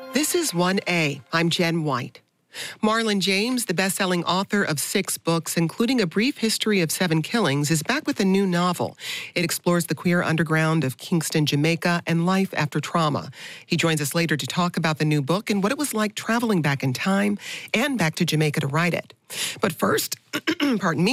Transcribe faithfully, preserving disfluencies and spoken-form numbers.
This is one A. I'm Jen White. Marlon James, the best-selling author of six books, including A Brief History of Seven Killings, is back with a new novel. It explores the queer underground of Kingston, Jamaica, and life after trauma. He joins us later to talk about the new book and what it was like traveling back in time and back to Jamaica to write it. But first, pardon me,